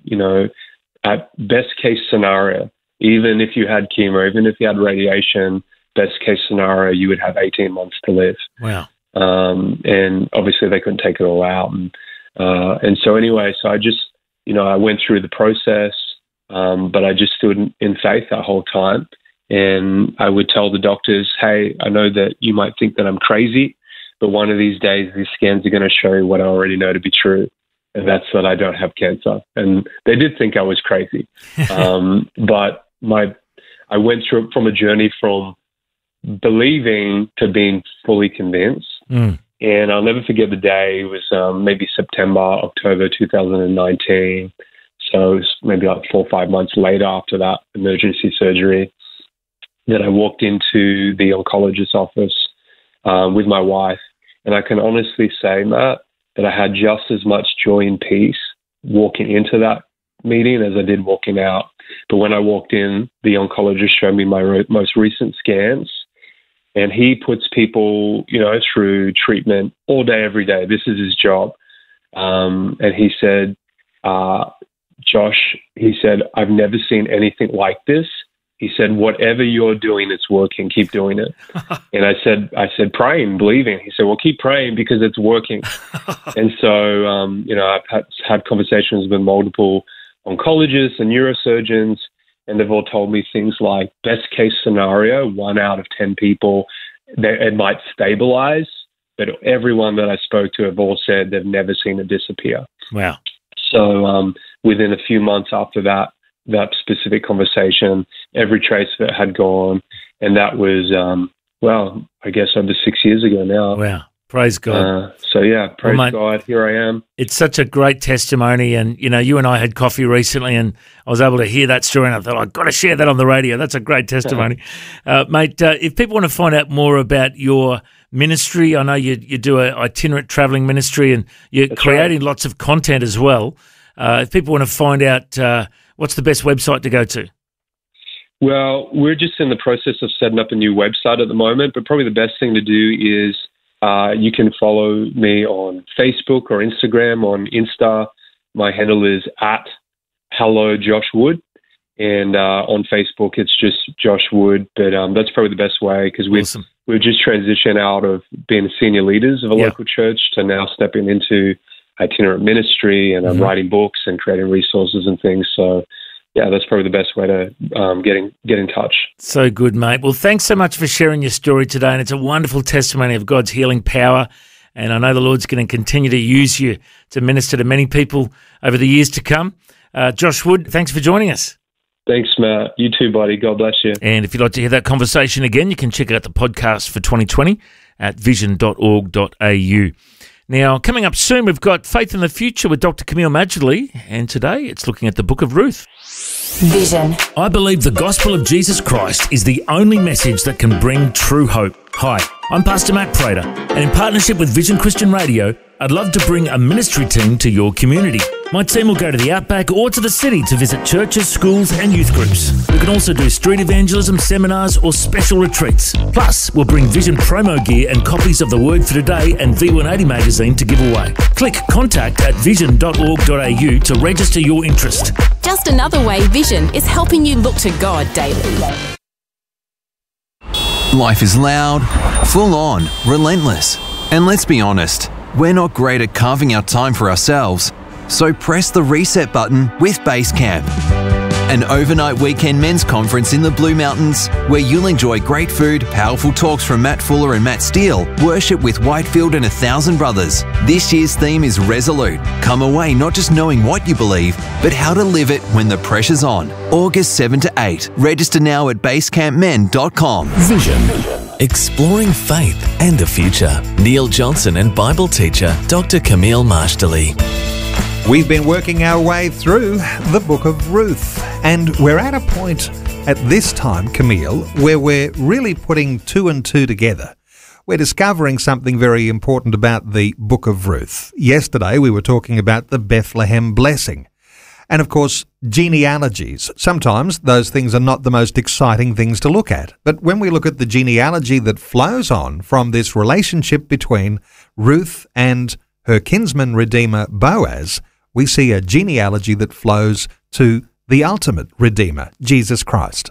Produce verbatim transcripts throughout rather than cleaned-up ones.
you know, at best case scenario, even if you had chemo, even if you had radiation, best case scenario, you would have eighteen months to live. Wow. Um, and obviously they couldn't take it all out. And, uh, and so anyway, so I just, you know, I went through the process, um, but I just stood in, in faith that whole time. And I would tell the doctors, hey, I know that you might think that I'm crazy, but one of these days, these scans are going to show you what I already know to be true. And that's that I don't have cancer. And they did think I was crazy. um, but my, I went through from a journey from believing to being fully convinced. Mm. And I'll never forget the day. It was um, maybe September, October two thousand nineteen. So it was maybe like four or five months later after that emergency surgery that I walked into the oncologist's office uh, with my wife. And I can honestly say, Matt, that I had just as much joy and peace walking into that meeting as I did walking out. But when I walked in, the oncologist showed me my re- most recent scans. And he puts people, you know, through treatment all day, every day. This is his job. Um, and he said, uh, Josh, he said, I've never seen anything like this. He said, whatever you're doing, it's working. Keep doing it. And I said, I said, praying, believing. He said, well, keep praying because it's working. And so, um, you know, I've had, had conversations with multiple oncologists and neurosurgeons, and they've all told me things like best case scenario, one out of ten people, they, it might stabilize. But everyone that I spoke to have all said they've never seen it disappear. Wow. So um, within a few months after that, that specific conversation, every trace of it had gone. And that was, um, well, I guess over six years ago now. Wow. Praise God. Uh, so, yeah, praise well, mate, God. Here I am. It's such a great testimony. And, you know, you and I had coffee recently and I was able to hear that story and I thought, I've got to share that on the radio. That's a great testimony. uh, mate, uh, if people want to find out more about your ministry, I know you, you do an itinerant travelling ministry and you're That's creating right. lots of content as well. Uh, if people want to find out, uh, what's the best website to go to? Well, we're just in the process of setting up a new website at the moment, but probably the best thing to do is uh, you can follow me on Facebook or Instagram. On Insta, my handle is at Hello Josh Wood, and uh, on Facebook it's just Josh Wood. But um, that's probably the best way because we've awesome. we've just transitioned out of being senior leaders of a yeah. local church to now stepping into itinerant ministry, and I'm mm-hmm. writing books and creating resources and things. So, yeah, that's probably the best way to um, get in, get in touch. So good, mate. Well, thanks so much for sharing your story today, and it's a wonderful testimony of God's healing power, and I know the Lord's going to continue to use you to minister to many people over the years to come. Uh, Josh Wood, thanks for joining us. Thanks, Matt. You too, buddy. God bless you. And if you'd like to hear that conversation again, you can check out the podcast for twenty twenty at vision dot org dot a u. Now, coming up soon, we've got Faith in the Future with Doctor Camille Madgley, and today it's looking at the Book of Ruth. Vision. I believe the gospel of Jesus Christ is the only message that can bring true hope. Hi, I'm Pastor Matt Prater, and in partnership with Vision Christian Radio, I'd love to bring a ministry team to your community. My team will go to the outback or to the city to visit churches, schools and youth groups. We can also do street evangelism, seminars or special retreats. Plus, we'll bring Vision promo gear and copies of The Word for Today and V one eighty magazine to give away. Click contact at vision dot org dot a u to register your interest. Just another way Vision is helping you look to God daily. Life is loud, full on, relentless. And let's be honest, we're not great at carving out time for ourselves. So press the reset button with Basecamp, an overnight weekend men's conference in the Blue Mountains where you'll enjoy great food, powerful talks from Matt Fuller and Matt Steele, worship with Whitefield and a thousand brothers. This year's theme is Resolute. Come away not just knowing what you believe, but how to live it when the pressure's on. August seventh to eighth. Register now at basecamp men dot com. Vision. Exploring faith and the future. Neil Johnson and Bible teacher Doctor Camille Madgley. We've been working our way through the Book of Ruth, and we're at a point at this time, Camille, where we're really putting two and two together. We're discovering something very important about the Book of Ruth. Yesterday we were talking about the Bethlehem blessing. And of course, genealogies. Sometimes those things are not the most exciting things to look at. But when we look at the genealogy that flows on from this relationship between Ruth and her kinsman redeemer Boaz, we see a genealogy that flows to the ultimate Redeemer, Jesus Christ.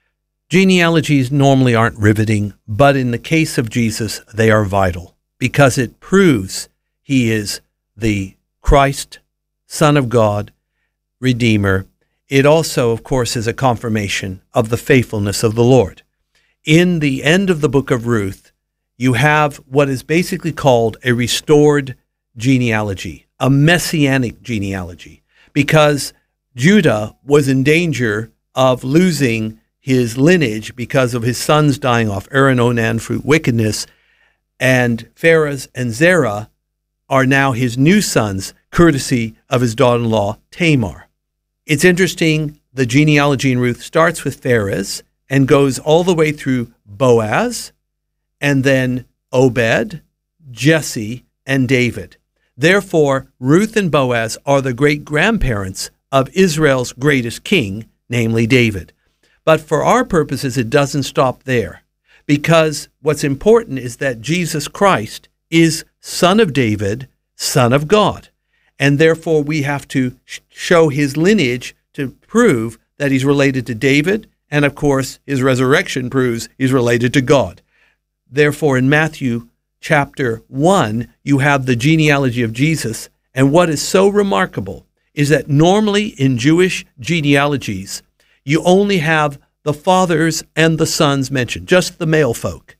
Genealogies normally aren't riveting, but in the case of Jesus, they are vital because it proves he is the Christ, Son of God, Redeemer. It also, of course, is a confirmation of the faithfulness of the Lord. In the end of the book of Ruth, you have what is basically called a restored genealogy, a messianic genealogy, because Judah was in danger of losing his lineage because of his sons dying off, Aaron, Onan, fruit wickedness, and Pharez and Zerah are now his new sons, courtesy of his daughter-in-law, Tamar. It's interesting, the genealogy in Ruth starts with Pharez and goes all the way through Boaz, and then Obed, Jesse, and David. Therefore, Ruth and Boaz are the great-grandparents of Israel's greatest king, namely David. But for our purposes, it doesn't stop there, because what's important is that Jesus Christ is Son of David, Son of God, and therefore we have to sh- show his lineage to prove that he's related to David, and of course his resurrection proves he's related to God. Therefore, in Matthew chapter one, you have the genealogy of Jesus, and what is so remarkable is that normally in Jewish genealogies, you only have the fathers and the sons mentioned, just the male folk.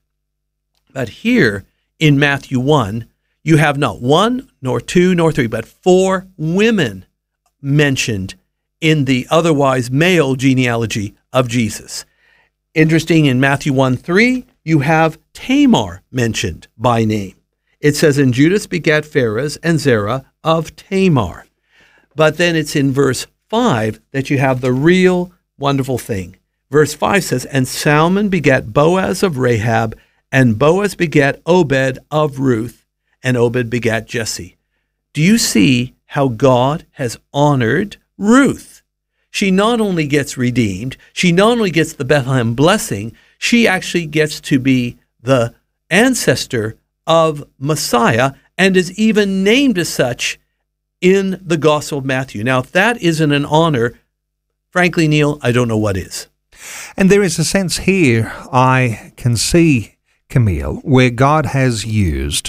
But here in Matthew one, you have not one, nor two, nor three, but four women mentioned in the otherwise male genealogy of Jesus. Interesting, in Matthew one three, you have Tamar mentioned by name. It says, and Judas begat Pharez and Zerah of Tamar. But then it's in verse five that you have the real wonderful thing. Verse five says, and Salmon begat Boaz of Rahab, and Boaz begat Obed of Ruth, and Obed begat Jesse. Do you see how God has honored Ruth? She not only gets redeemed, she not only gets the Bethlehem blessing, she actually gets to be the ancestor of Messiah and is even named as such in the Gospel of Matthew. Now, if that isn't an honor, frankly, Neil, I don't know what is. And there is a sense here I can see, Camille, where God has used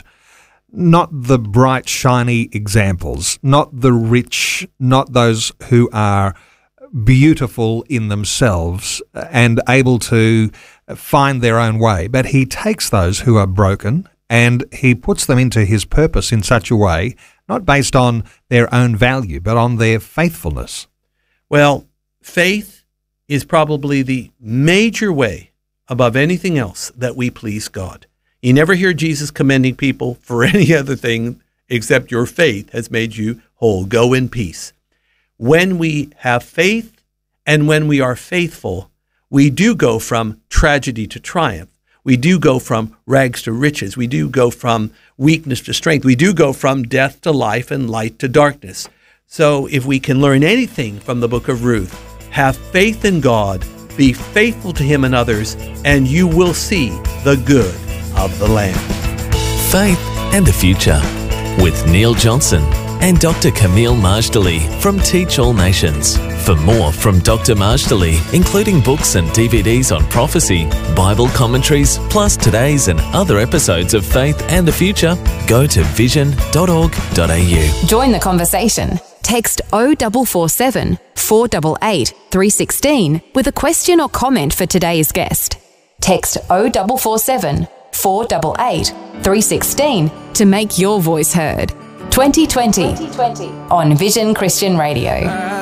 not the bright, shiny examples, not the rich, not those who are beautiful in themselves and able to find their own way, but he takes those who are broken and he puts them into his purpose in such a way, not based on their own value, but on their faithfulness. Well, faith is probably the major way above anything else that we please God. You never hear Jesus commending people for any other thing except your faith has made you whole. Go in peace. When we have faith and when we are faithful, we do go from tragedy to triumph. We do go from rags to riches. We do go from weakness to strength. We do go from death to life and light to darkness. So if we can learn anything from the book of Ruth, have faith in God, be faithful to him and others, and you will see the good of the land. Faith and the Future with Neil Johnson and Doctor Camille Majdali from Teach All Nations. For more from Doctor Majdali, including books and D V Ds on prophecy, Bible commentaries, plus today's and other episodes of Faith and the Future, go to vision dot org dot a u. Join the conversation. Text oh four four seven, four eight eight, three one six with a question or comment for today's guest. Text oh four four seven, four eight eight, three one six to make your voice heard. twenty twenty, twenty twenty on Vision Christian Radio.